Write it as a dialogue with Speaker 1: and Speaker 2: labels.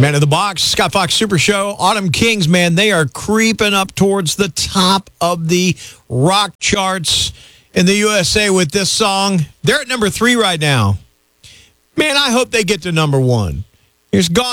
Speaker 1: Man of the Box, Scott Fox Super Show. Autumn Kings, man, they are creeping up towards the top of the rock charts in the USA with this song. They're at number 3 right now. Man, I hope they get to number 1. Here's Gone.